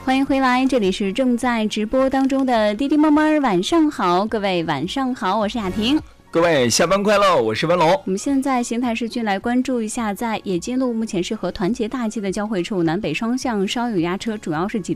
欢迎回来，这里是正在直播当中的滴滴猫猫，晚上好，各位晚上好，我是雅婷。 各位下班快乐，我是文龙。 我们现在邢台市区来关注一下，在冶金路目前是和团结大街的交汇处南北双向稍有压车，主要是挤